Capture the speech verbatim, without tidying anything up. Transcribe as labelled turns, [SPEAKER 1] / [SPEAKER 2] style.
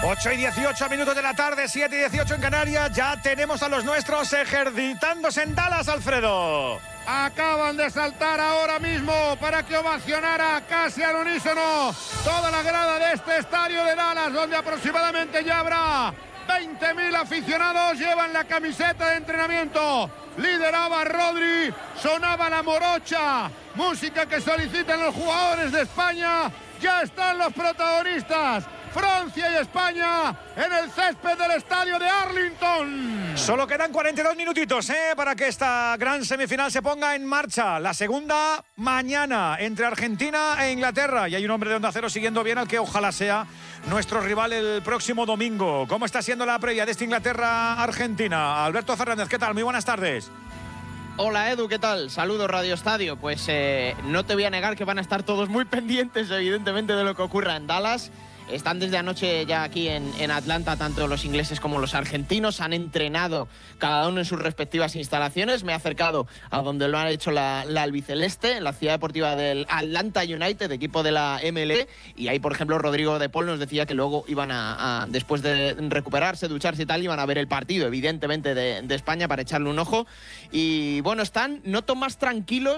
[SPEAKER 1] ocho y dieciocho minutos de la tarde, siete y dieciocho en Canarias. Ya tenemos a los nuestros ejercitándose en Dallas, Alfredo.
[SPEAKER 2] Acaban de saltar ahora mismo para que ovacionara casi al unísono toda la grada de este estadio de Dallas, donde aproximadamente ya habrá veinte mil aficionados. Llevan la camiseta de entrenamiento. Lideraba Rodri, sonaba la morocha, música que solicitan los jugadores de España. Ya están los protagonistas, Francia y España, en el césped del estadio de Arlington.
[SPEAKER 1] Solo quedan cuarenta y dos minutitos ¿eh? para que esta gran semifinal se ponga en marcha. La segunda mañana entre Argentina e Inglaterra. Y hay un hombre de Onda Cero siguiendo bien al que ojalá sea nuestro rival el próximo domingo. ¿Cómo está siendo la previa de esta Inglaterra-Argentina? Alberto Fernández, ¿qué tal? Muy buenas tardes.
[SPEAKER 3] Hola Edu, ¿qué tal? Saludos Radio Estadio. Pues eh, no te voy a negar que van a estar todos muy pendientes, evidentemente, de lo que ocurra en Dallas. Están desde anoche ya aquí en, en Atlanta, tanto los ingleses como los argentinos. Han entrenado cada uno en sus respectivas instalaciones. Me he acercado a donde lo han hecho la, la albiceleste, en la ciudad deportiva del Atlanta United, equipo de la M L E. Y ahí, por ejemplo, Rodrigo de Paul nos decía que luego iban a, a después de recuperarse, ducharse y tal, iban a ver el partido, evidentemente, de, de España para echarle un ojo. Y bueno, están, noto más tranquilos